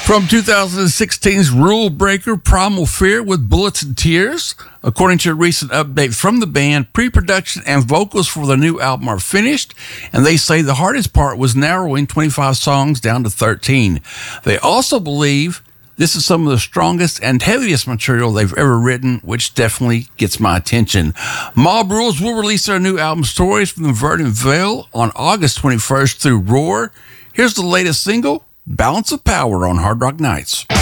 From 2016's Rule Breaker, Primal Fear with Bullets and Tears. According to a recent update from the band, pre-production and vocals for the new album are finished, and they say the hardest part was narrowing 25 songs down to 13. They also believe this is some of the strongest and heaviest material they've ever written, which definitely gets my attention. Mob Rules will release their new album, Stories from the Verdant Vale, on August 21st through Roar. Here's the latest single, Balance of Power, on Hard Rock Nights.